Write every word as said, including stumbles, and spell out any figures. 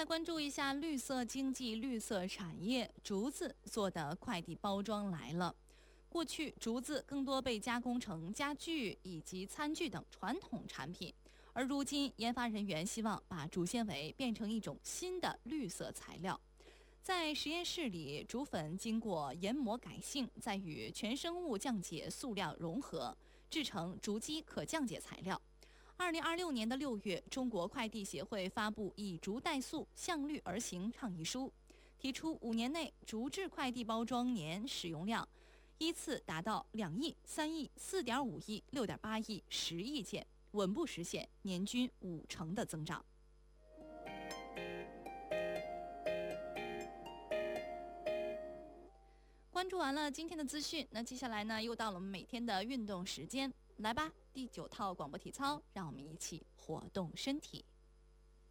关注一下绿色经济、绿色产业，竹子做的快递包装来了。过去，竹子更多被加工成家具以及餐具等传统产品，而如今，研发人员希望把竹纤维变成一种新的绿色材料。在实验室里，竹粉经过研磨改性，再与全生物降解塑料融合，制成竹基可降解材料。二零二六年的六月，中国快递协会发布以竹代塑、向绿而行倡议书，提出五年内竹制快递包装年使用量依次达到两亿、三亿、四点五亿、六点八亿、十亿件，稳步实现年均五成的增长。关注完了今天的资讯，那接下来呢，又到了我们每天的运动时间，来吧，第九套广播体操，让我们一起活动身体。